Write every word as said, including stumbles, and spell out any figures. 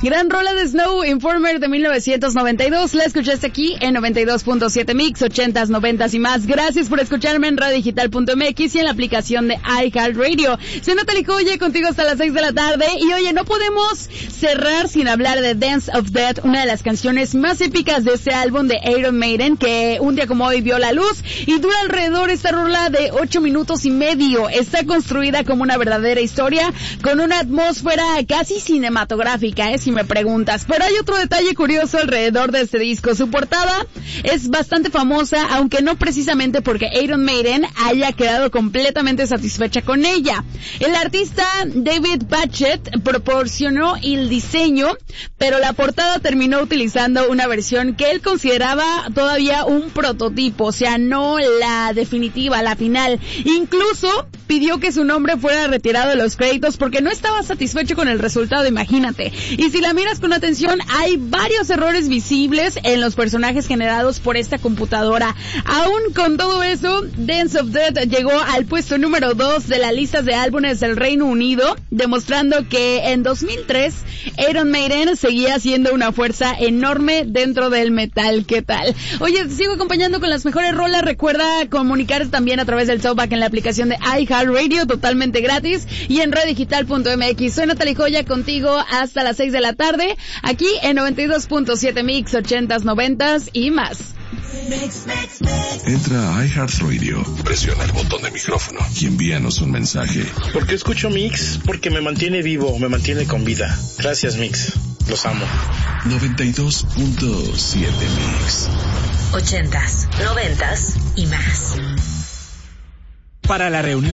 Gran rola de Snow, Informer de mil novecientos noventa y dos. La escuchaste aquí en noventa y dos punto siete Mix, ochentas, noventas y más. Gracias por escucharme en radio digital punto m x y en la aplicación de iHeartRadio. Soy Natalie Coye, contigo hasta las seis de la tarde. Y oye, no podemos cerrar sin hablar de Dance of Death, una de las canciones más épicas de este álbum de Iron Maiden, que un día como hoy vio la luz y dura alrededor esta rola de ocho minutos y medio. Está construida como una verdadera historia, con una atmósfera casi cinematográfica, eh, si me preguntas. Pero hay otro detalle curioso alrededor de este disco. Su portada es bastante famosa, aunque no precisamente porque Iron Maiden haya quedado completamente satisfecha con ella. El artista David Patchett proporcionó el diseño, pero la portada terminó utilizando una versión que él consideraba todavía un prototipo, o sea, no la definitiva, la final. Incluso pidió que su nombre fuera retirado de los créditos porque no estaba satisfecho con el resultado, imagínate. Y si la miras con atención, hay varios errores visibles en los personajes generados por esta computadora. Aún con todo eso, Dance of Death llegó al puesto número dos de las listas de álbumes del Reino Unido, demostrando que en dos mil tres Iron Maiden seguía siendo una fuerza enorme dentro del metal. ¿Qué tal? Oye, te sigo acompañando con las mejores rolas. Recuerda comunicarte también a través del Talkback en la aplicación de iHeartRadio, totalmente gratis, y en radio digital punto m x. Soy Natalie Coya, contigo hasta las seis de la tarde, aquí en noventa y dos punto siete Mix, ochentas, noventas y más. Entra a iHeartRadio, presiona el botón de micrófono y envíanos un mensaje. ¿Por qué escucho Mix? Porque me mantiene vivo, me mantiene con vida. Gracias, Mix. Los amo. noventa y dos punto siete Mix. Ochentas, noventas y más. Para la reunión